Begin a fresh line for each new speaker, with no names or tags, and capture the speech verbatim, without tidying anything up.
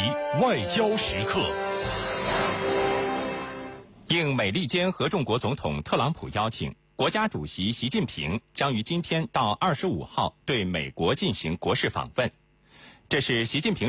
外交时刻。
应美利坚合众国总统特朗普邀请，国家主席习近平将于今天到二十五号对美国进行国事访问。这是习近平